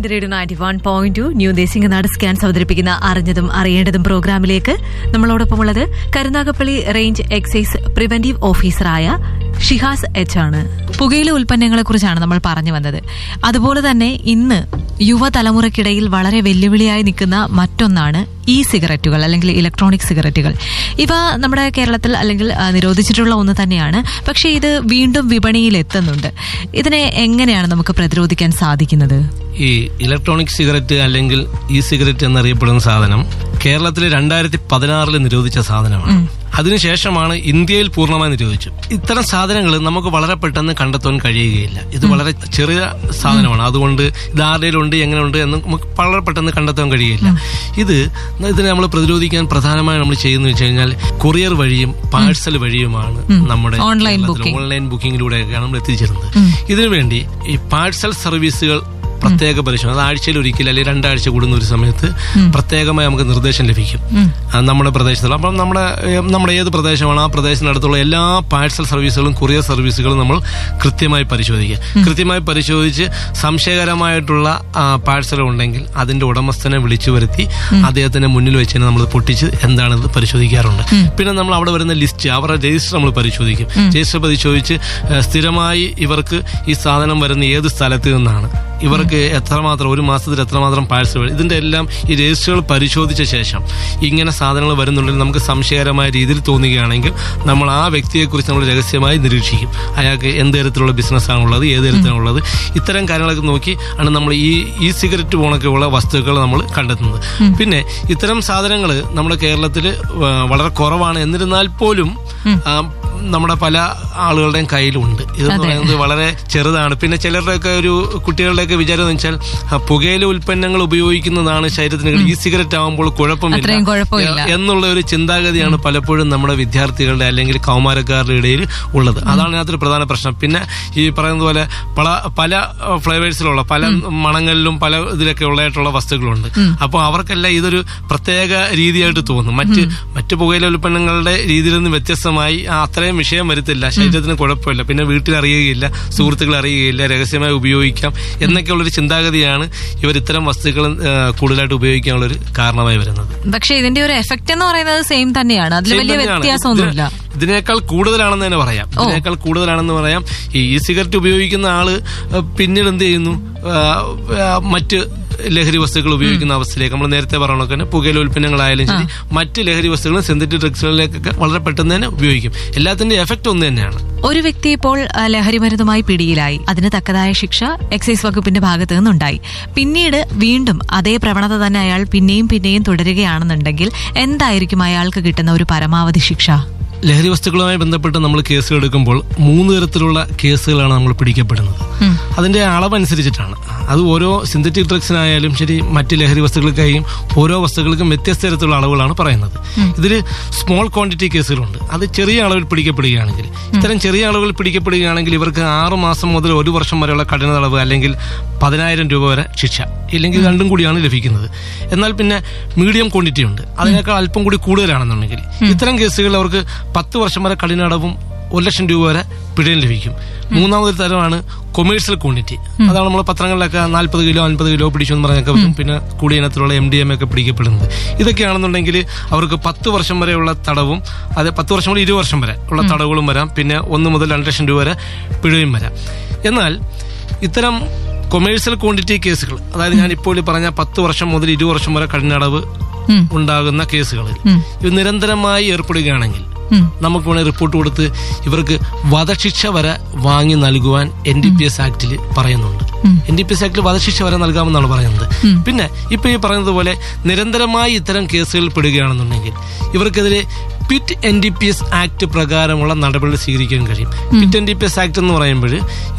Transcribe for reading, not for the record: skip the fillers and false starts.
Radio 91.2 new Desinganad scans അവതരിപ്പിക്കുന്ന അറിഞ്ഞതും അറിയേണ്ടതും പ്രോഗ്രാമിലേക്ക് നമ്മളോടൊപ്പമുള്ളത് Karunagappally range excise preventive ഓഫീസറായ ഷിഹാസ് എച്ച് ആണ്. പുകയില ഉൽപ്പന്നങ്ങളെക്കുറിച്ചാണ് നമ്മൾ പറഞ്ഞു വന്നത്. അതുപോലെ തന്നെ ഇന്ന് യുവതലമുറയ്ക്കിടയിൽ വളരെ വെല്ലുവിളിയായി നിൽക്കുന്ന മറ്റൊന്നാണ് ഇ സിഗരറ്റുകൾ അല്ലെങ്കിൽ ഇലക്ട്രോണിക് സിഗരറ്റുകൾ. ഇവ നമ്മുടെ കേരളത്തിൽ അല്ലെങ്കിൽ നിരോധിച്ചിട്ടുള്ള ഒന്ന് തന്നെയാണ്. പക്ഷേ ഇത് വീണ്ടും വിപണിയിൽ എത്തുന്നുണ്ട്. ഇതിനെ എങ്ങനെയാണ് നമുക്ക് പ്രതിരോധിക്കാൻ സാധിക്കുന്നത്? ഈ ഇലക്ട്രോണിക് സിഗരറ്റ് അല്ലെങ്കിൽ ഇ സിഗരറ്റ് എന്നറിയപ്പെടുന്ന സാധനം കേരളത്തിൽ 2016 നിരോധിച്ച സാധനമാണ്. അതിനുശേഷമാണ് ഇന്ത്യയിൽ പൂർണ്ണമായി നിരോധിച്ചു. ഇത്തരം സാധനങ്ങൾ നമുക്ക് വളരെ പെട്ടെന്ന് കണ്ടെത്താൻ കഴിയുകയില്ല. ഇത് വളരെ ചെറിയ സാധനമാണ്. അതുകൊണ്ട് ഇത് ആരുടെയിലുണ്ട് എങ്ങനെയുണ്ട് എന്ന് നമുക്ക് വളരെ പെട്ടെന്ന് കണ്ടെത്താൻ കഴിയുകയില്ല. ഇതിനെ നമ്മൾ പ്രതിരോധിക്കാൻ പ്രധാനമായും നമ്മൾ ചെയ്യുന്നത് വെച്ച് കഴിഞ്ഞാൽ കൊറിയർ വഴിയും പാഴ്സൽ വഴിയുമാണ് നമ്മുടെ ഓൺലൈൻ ബുക്കിങ്ങിലൂടെയൊക്കെയാണ് നമ്മൾ എത്തിച്ചേരുന്നത്. ഇതിനുവേണ്ടി ഈ പാഴ്സൽ സർവീസുകൾ പ്രത്യേക പരിശോധന, അത് ആഴ്ചയിൽ ഒരിക്കൽ അല്ലെങ്കിൽ 2 ആഴ്ച കൂടുന്ന ഒരു സമയത്ത് പ്രത്യേകമായി നമുക്ക് നിർദ്ദേശം ലഭിക്കും നമ്മുടെ പ്രദേശത്തുള്ള. അപ്പം നമ്മുടെ ഏത് പ്രദേശമാണ് ആ പ്രദേശത്തിനടുത്തുള്ള എല്ലാ പാഴ്സൽ സർവീസുകളും കൊറിയർ സർവീസുകളും നമ്മൾ കൃത്യമായി പരിശോധിക്കുക. കൃത്യമായി പരിശോധിച്ച് സംശയകരമായിട്ടുള്ള പാഴ്സൽ ഉണ്ടെങ്കിൽ അതിന്റെ ഉടമസ്ഥനെ വിളിച്ചു വരുത്തി അദ്ദേഹത്തിന്റെ മുന്നിൽ വെച്ച് തന്നെ നമ്മൾ പൊട്ടിച്ച് എന്താണെന്ന് പരിശോധിക്കാറുണ്ട്. പിന്നെ നമ്മൾ അവിടെ വരുന്ന ലിസ്റ്റ്, അവരുടെ രജിസ്റ്റർ നമ്മൾ പരിശോധിക്കും. രജിസ്റ്റർ പരിശോധിച്ച് സ്ഥിരമായി ഇവർക്ക് ഈ സാധനം വരുന്ന ഏത് സ്ഥലത്ത് നിന്നാണ്, ഇവർക്ക് എത്രമാത്രം, ഒരു മാസത്തിൽ എത്രമാത്രം പാഴ്സൽ വരും, ഇതിന്റെ എല്ലാം ഈ രജിസ്റ്ററുകൾ പരിശോധിച്ച ശേഷം ഇങ്ങനെ സാധനങ്ങൾ വരുന്നുണ്ടെങ്കിൽ നമുക്ക് സംശയകരമായ രീതിയിൽ തോന്നുകയാണെങ്കിൽ നമ്മൾ ആ വ്യക്തിയെക്കുറിച്ച് നമ്മൾ രഹസ്യമായി നിരീക്ഷിക്കും. അയാൾക്ക് എന്ത് തരത്തിലുള്ള ബിസിനസ്സാണുള്ളത്, ഏത് തരത്തിലുള്ളത്, ഇത്തരം കാര്യങ്ങളൊക്കെ നോക്കി ആണ് നമ്മൾ ഈ സിഗരറ്റ് പോണൊക്കെയുള്ള വസ്തുക്കൾ നമ്മൾ കണ്ടെത്തുന്നത്. പിന്നെ ഇത്തരം സാധനങ്ങൾ നമ്മുടെ കേരളത്തിൽ വളരെ കുറവാണ്. എന്നിരുന്നാൽ പോലും നമ്മുടെ പല ആളുകളുടെയും കയ്യിലുണ്ട്. ഇതെന്ന് പറയുന്നത് വളരെ ചെറുതാണ്. പിന്നെ ചിലരുടെയൊക്കെ കുട്ടികളുടെയൊക്കെ വിചാരം എന്ന് വെച്ചാൽ പുകയില ഉൽപ്പന്നങ്ങൾ ഉപയോഗിക്കുന്നതാണ് ശരീരത്തിന് ഈ സിഗരറ്റ് ആകുമ്പോൾ കുഴപ്പമില്ല എന്നുള്ള ഒരു ചിന്താഗതിയാണ് പലപ്പോഴും നമ്മുടെ വിദ്യാർത്ഥികളുടെ അല്ലെങ്കിൽ കൗമാരക്കാരുടെ ഇടയിൽ ഉള്ളത്. അതാണ് അതിനകത്തൊരു പ്രധാന പ്രശ്നം. പിന്നെ ഈ പറയുന്നത് പോലെ പല ഫ്ലേവേഴ്സിലുള്ള പല മണങ്ങളിലും പല ഇതിലൊക്കെ ഉള്ളതായിട്ടുള്ള വസ്തുക്കളുണ്ട്. അപ്പോൾ അവർക്കെല്ലാം ഇതൊരു പ്രത്യേക രീതിയായിട്ട് തോന്നും. മറ്റ് പുകയില ഉൽപ്പന്നങ്ങളുടെ രീതിയിൽ നിന്ന് വ്യത്യസ്തമായി അത്രയും വിഷയം വരുത്തില്ല, ശരീരത്തിന് കുഴപ്പമില്ല, പിന്നെ വീട്ടിൽ അറിയുകയില്ല, സുഹൃത്തുക്കൾ അറിയുകയില്ല, രഹസ്യമായി ഉപയോഗിക്കാം എന്നൊക്കെയുള്ളൊരു ചിന്താഗതിയാണ് ഇവർ ഇത്തരം വസ്തുക്കൾ കൂടുതലായിട്ട് ഉപയോഗിക്കാനുള്ളൊരു കാരണമായി വരുന്നത്. പക്ഷേ ഇതിന്റെ ഒരു എഫക്ട് എന്ന് പറയുന്നത് സെയിം തന്നെയാണ്, അതിൽ വലിയ വ്യത്യാസമൊന്നുമില്ല. ഇതിനേക്കാൾ കൂടുതലാണെന്ന് തന്നെ പറയാം. ഇതിനേക്കാൾ കൂടുതലാണെന്ന് പറയാം. ഈ സിഗരറ്റ് ഉപയോഗിക്കുന്ന ആള് പിന്നീട് എന്ത് ചെയ്യുന്നു, മറ്റ് ലഹരി വസ്തുക്കൾ ഉപയോഗിക്കുന്ന അവസ്ഥയിലേക്ക്, നമ്മൾ നേരത്തെ പറഞ്ഞ പുകയില ഉൽപ്പന്നങ്ങളായാലും ശരി മറ്റ് ലഹരി വസ്തുക്കളും സിന്തറ്റിക് ഡ്രഗ്സുകളിലേക്കൊക്കെ വളരെ പെട്ടെന്ന് തന്നെ ഉപയോഗിക്കും. എല്ലാത്തിന്റെ എഫക്ട് ഒന്ന് തന്നെയാണ്. ഒരു വ്യക്തി ഇപ്പോൾ ലഹരി മരുന്നുമായി പിടിയിലായി, അതിന് തക്കതായ ശിക്ഷ എക്സൈസ് വകുപ്പിന്റെ ഭാഗത്തു നിന്നുണ്ടായി. പിന്നീട് വീണ്ടും അതേ പ്രവണത തന്നെ അയാൾ പിന്നെയും തുടരുകയാണെന്നുണ്ടെങ്കിൽ എന്തായിരിക്കും അയാൾക്ക് കിട്ടുന്ന ഒരു പരമാവധി ശിക്ഷ? ലഹരി വസ്തുക്കളുമായി ബന്ധപ്പെട്ട് നമ്മൾ കേസുകൾ എടുക്കുമ്പോൾ 3 തരത്തിലുള്ള കേസുകളാണ് നമ്മൾ പിടിക്കപ്പെടുന്നത്. അതിന്റെ അളവനുസരിച്ചിട്ടാണ്. അത് ഓരോ സിന്തറ്റിക് ഡ്രഗ്സിനായാലും ശരി മറ്റ് ലഹരി വസ്തുക്കൾക്കായും ഓരോ വസ്തുക്കൾക്കും വ്യത്യസ്ത തരത്തിലുള്ള അളവുകളാണ് പറയുന്നത്. ഇതിൽ സ്മോൾ ക്വാണ്ടിറ്റി കേസുകളുണ്ട്. അത് ചെറിയ അളവിൽ പിടിക്കപ്പെടുകയാണെങ്കിൽ, ഇത്തരം ചെറിയ അളവിൽ പിടിക്കപ്പെടുകയാണെങ്കിൽ ഇവർക്ക് 6 മാസം മുതൽ 1 വർഷം വരെയുള്ള കഠിന തടവ് അല്ലെങ്കിൽ 10,000 രൂപ വരെ ശിക്ഷ, ഇല്ലെങ്കിൽ രണ്ടും കൂടിയാണ് ലഭിക്കുന്നത്. എന്നാൽ പിന്നെ മീഡിയം ക്വാണ്ടിറ്റി ഉണ്ട്, അതിനേക്കാൾ അല്പം കൂടി കൂടുതലാണെന്നുണ്ടെങ്കിൽ ഇത്തരം കേസുകളിൽ അവർക്ക് 10 വർഷം വരെ കഠിന തടവും 1,00,000 രൂപ വരെ പിഴയും ലഭിക്കും. മൂന്നാമതൊരു തരമാണ് കൊമേഴ്സ്യൽ ക്വാണ്ടിറ്റി. അതാണ് നമ്മൾ പത്രങ്ങളിലൊക്കെ 40 കിലോ 50 കിലോ പിടിച്ചു എന്ന് പറഞ്ഞൊക്കെ വരും. പിന്നെ കൂടിയ ഇനത്തിലുള്ള MDMA ഒക്കെ പിടിക്കപ്പെടുന്നത്. ഇതൊക്കെയാണെന്നുണ്ടെങ്കിൽ അവർക്ക് 10 വർഷം വരെയുള്ള തടവും, അത് 10 വർഷം മുതൽ 20 വർഷം വരെ ഉള്ള തടവുകളും വരാം. പിന്നെ 1 മുതൽ 2,00,000 രൂപ വരെ പിഴയും വരാം. എന്നാൽ ഇത്തരം കൊമേഴ്സ്യൽ ക്വാണ്ടിറ്റി കേസുകൾ, അതായത് ഞാൻ ഇപ്പോൾ പറഞ്ഞ 10 വർഷം മുതൽ 20 വർഷം വരെ കഠിനടവ് ഉണ്ടാകുന്ന കേസുകളിൽ ഇത് നിരന്തരമായി ഏർപ്പെടുകയാണെങ്കിൽ നമുക്ക് വേണേൽ റിപ്പോർട്ട് കൊടുത്ത് ഇവർക്ക് വധശിക്ഷ വരെ വാങ്ങി നൽകുവാൻ NDPS ആക്ടിൽ പറയുന്നുണ്ട്. NDPS ആക്ടിൽ വധശിക്ഷ വരെ നൽകാമെന്നാണ് പറയുന്നത്. പിന്നെ ഇപ്പൊ ഈ പറയുന്നത് പോലെ നിരന്തരമായി ഇത്തരം കേസുകൾ പെടുകയാണെന്നുണ്ടെങ്കിൽ ഇവർക്കെതിരെ പിറ്റ് NDPS ആക്ട് പ്രകാരമുള്ള നടപടികൾ സ്വീകരിക്കാൻ കഴിയും. പിറ്റ് NDPS ആക്ട് എന്ന് പറയുമ്പോൾ